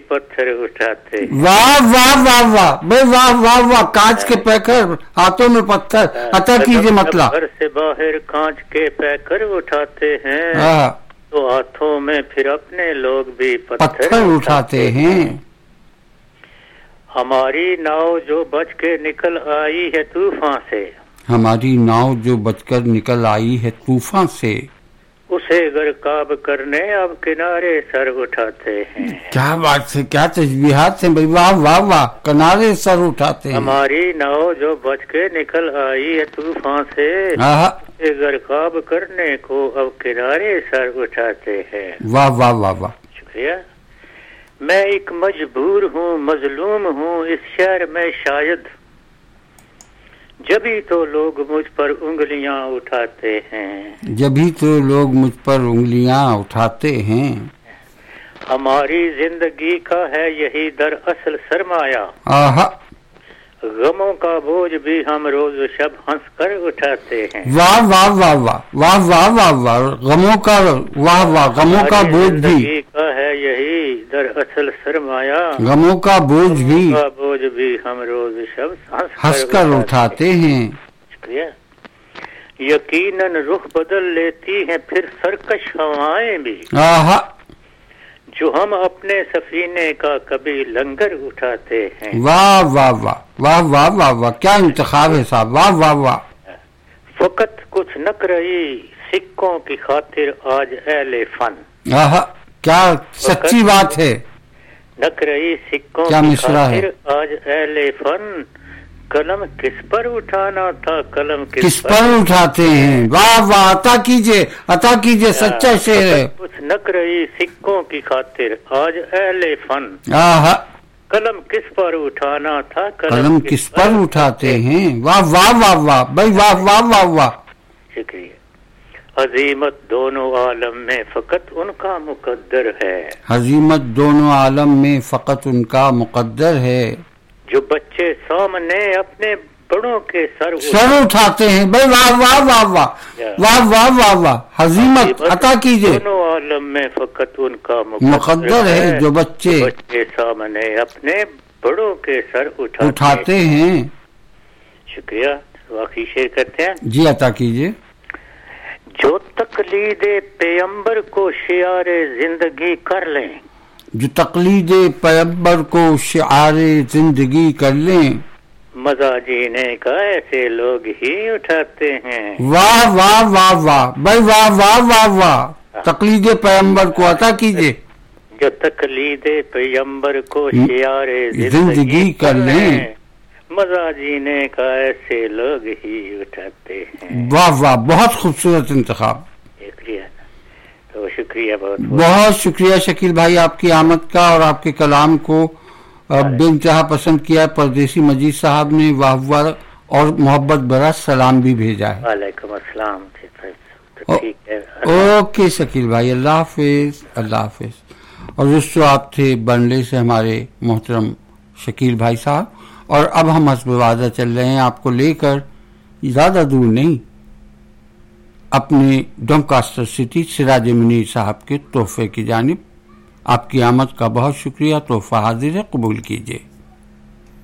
पत्थर उठाते। वाह वाह वाह वाह भाई, वाह वाह वाह। कांच के पैकर, हाथों में पत्थर, अता कीजिए मतलब। घर से बाहर कांच के पैकर उठाते हैं, तो हाथों में फिर अपने लोग भी पत्थर उठाते हैं। हमारी नाव जो बच के निकल आई है तूफान से, हमारी नाव जो बचकर निकल आई है तूफान से, उसे गर्काब करने अब किनारे सर उठाते हैं। क्या बात है, क्या तस्बीहात है भाई, वाह वाह वाह। किनारे सर उठाते हैं। हमारी नाव जो बच के निकल आई है तूफान से, उसे गर्काब करने को अब किनारे सर उठाते हैं। वाह वाह वाह वाह, शुक्रिया। मैं एक मजबूर हूँ, मजलूम हूँ इस शहर में शायद, जभी तो लोग मुझ पर उंगलियां उठाते हैं। जभी तो लोग मुझ पर उंगलियां उठाते हैं। हमारी जिंदगी का है यही दरअसल सरमाया, गमों का बोझ भी हम रोज शब हंस कर उठाते हैं। वाह वाह वाह वाह वाह वाह वाह वाह। गमों का, वाह वाह, गमों का बोझ भी का है यही दरअसल सरमाया, गमों का बोझ भी हम रोज शब हंस कर उठाते हैं। शुक्रिया। यकीनन रुख बदल लेती हैं फिर सरकश हवाएं भी, जो हम अपने सफीने का कभी लंगर उठाते हैं। वाह वाह वाह वाह वाह वाह वाह, क्या इंतखाब है साहब, वाह वाह वाह। फकत कुछ नक रही सिक्कों की खातिर आज अहले फन, क्या सच्ची बात है। नक रही सिक्कों क्या की खातिर आज अहले फन, कलम किस पर उठाना था कलम किस पर उठाते हैं। वाह वाह, अता कीजिए, सच्चा शेर है। कुछ नक रही सिक्कों की खातिर आज अहले फन, कलम किस पर उठाना था कलम किस पर उठाते हैं। वाह वाह वाह वाह भाई, वाह वाह वाह वाह। शुक्रिया। हजीमत दोनों आलम में फकत उनका मुकद्दर है, हजीमत दोनों आलम में फकत उनका मुकद्दर है, जो बच्चे सामने अपने बड़ों के सर उठाते हैं। भाई वाह वाह वाह वाह वाह वाह वाह वाह। हजीमत अता कीजिए, दोनों आलम में फकत उनका मुकद्दर है, जो बच्चे सामने अपने बड़ों के सर उठाते हैं। शुक्रिया। वाकई शेर करते हैं जी, अता कीजिए। जो तकलीदे पैगंबर को शियारे जिंदगी कर लें, जो तकलीदे पैगंबर को शिआरे जिंदगी कर लें, मजा जीने का ऐसे लोग ही उठाते हैं। वाह वाह वाह वाह भाई, वाह वाह वाह वाह। तकलीदे पैगंबर को अता कीजिए, जो तकलीदे पैगंबर को शियारे जिंदगी कर लें, मजा जीने का ऐसे लोग ही उठाते हैं। वाह वाह, बहुत खूबसूरत इंतखाब। तो शुक्रिया, बहुत शुक्रिया शकील भाई, आपकी आमद का और आपके कलाम को बेइंतहा पसंद किया। परदेसी मजीद साहब ने वाह वाह और मोहब्बत भरा सलाम भी भेजा है। वालेकुम अस्सलाम। ठीक है, ओके शकील भाई, अल्लाह हाफिज, अल्लाह हाफिज। और दोस्तों, आप थे बंडले से हमारे मोहतरम शकील भाई साहब, और अब हम हस्ब वादा चल रहे हैं आपको लेकर ज्यादा दूर नहीं, अपने डोमकास्टर सिटी सिराज मुनीर साहब के तोहफे की जानिब। आपकी आमद का बहुत शुक्रिया। तोहफा हाजिर है, कबूल कीजिए।